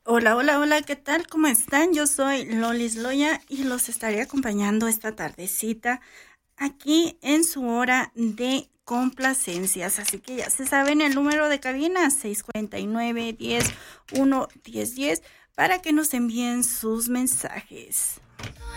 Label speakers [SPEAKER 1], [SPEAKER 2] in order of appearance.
[SPEAKER 1] Hola, hola, hola, ¿qué tal? ¿Cómo están? Yo soy Lolis Loya y los estaré acompañando esta tardecita aquí en su hora de complacencias. Así que ya se saben el número de cabina 649 10 1 10 10 para que nos envíen sus mensajes.